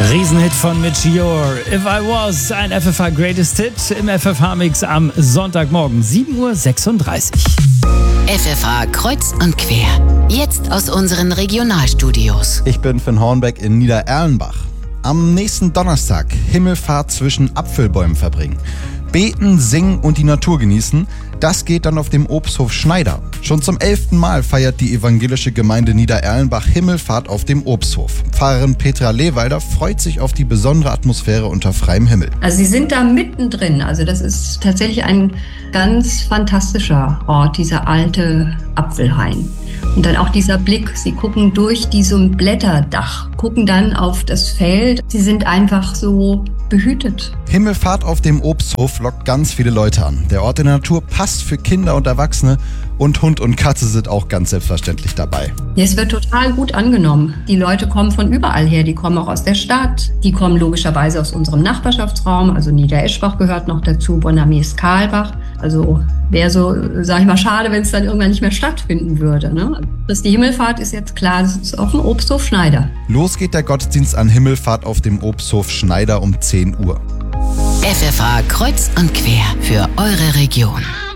Riesenhit von Michior, If I Was, ein FFH Greatest Hit im FFH-Mix am Sonntagmorgen, 7:36 Uhr. FFH kreuz und quer, jetzt aus unseren Regionalstudios. Ich bin Finn Hornbeck in Niedererlenbach. Am nächsten Donnerstag Himmelfahrt zwischen Apfelbäumen verbringen. Beten, singen und die Natur genießen, das geht dann auf dem Obsthof Schneider. Schon zum 11. Mal feiert die evangelische Gemeinde Niedererlenbach Himmelfahrt auf dem Obsthof. Pfarrerin Petra Lehwalder freut sich auf die besondere Atmosphäre unter freiem Himmel. Also sie sind da mittendrin. Also das ist tatsächlich ein ganz fantastischer Ort, dieser alte Apfelhain. Und dann auch dieser Blick, sie gucken durch diesem Blätterdach, gucken dann auf das Feld. Sie sind einfach so behütet. Himmelfahrt auf dem Obsthof lockt ganz viele Leute an. Der Ort in der Natur passt für Kinder und Erwachsene und Hund und Katze sind auch ganz selbstverständlich dabei. Ja, es wird total gut angenommen. Die Leute kommen von überall her, die kommen auch aus der Stadt, die kommen logischerweise aus unserem Nachbarschaftsraum, also Niedereschbach gehört noch dazu, Bonnamies-Karlbach. Also wäre so, sag ich mal, schade, wenn es dann irgendwann nicht mehr stattfinden würde. Ne? Die Himmelfahrt ist jetzt klar, das ist auf dem Obsthof Schneider. Los geht der Gottesdienst an Himmelfahrt auf dem Obsthof Schneider um 10 Uhr. FFH kreuz und quer für eure Region.